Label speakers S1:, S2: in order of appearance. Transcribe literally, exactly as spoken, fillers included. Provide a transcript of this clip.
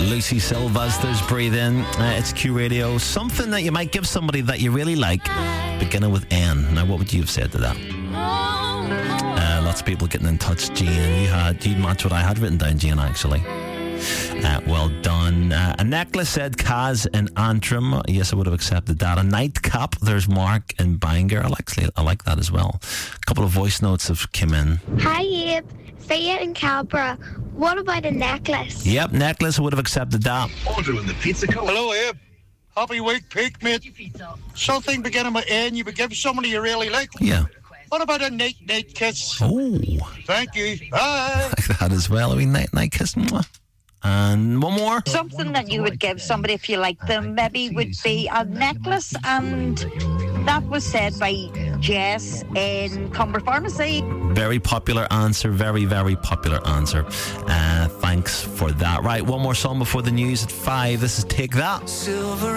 S1: Lucy Sylvester's Breathe In. Uh, it's Q Radio. Something that you might give somebody that you really like, beginning with N. Now, what would you have said to that? Uh, lots of people getting in touch. Jane, you had you matched what I had written down, Jane, actually. Uh, well done. Uh, a necklace, said Kaz in Antrim. Yes, I would have accepted that. A nightcap, there's Mark in Bangor. I like, I like that as well. A couple of voice notes have come in.
S2: Hi, Abe. Faya in Cabra. What about a necklace?
S1: Yep, necklace, I would have accepted that.
S3: Ordering the pizza code.
S4: Hello, Abe. Happy week, peak, mate. Something beginning with N you would give somebody you really like.
S1: Yeah.
S4: What about a night night kiss?
S1: Oh.
S4: Thank you. Bye.
S1: I like that as well. I mean, night night kiss. Mwah. And one more.
S5: Something that you would give somebody if you liked them maybe would be a necklace, and that was said by Jess in Cumber Pharmacy.
S1: Very popular answer. Very, very popular answer. Uh, thanks for that. Right, one more song before the news at five. This is Take That. Silver